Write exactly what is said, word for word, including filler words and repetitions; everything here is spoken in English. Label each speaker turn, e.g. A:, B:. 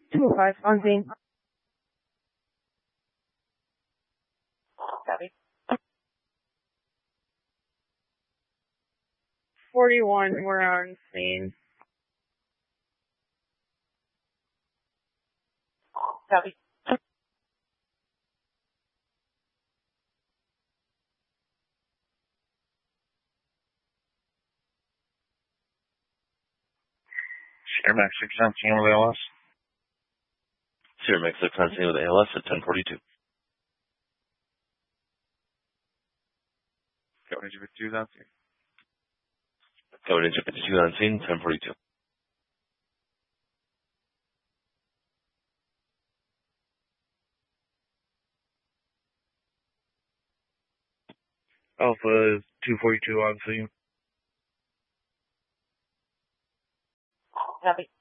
A: two oh five on scene. Copy. forty-one, we're on scene. Copy.
B: Sierra Max six on scene with A L S.
C: Sierra Max six on scene with A L S at ten forty-two.
B: Go Ninja fifty-two on scene.
C: Go Ninja fifty-two on scene, ten forty-two.
B: Alpha two forty-two on scene.
A: Copy.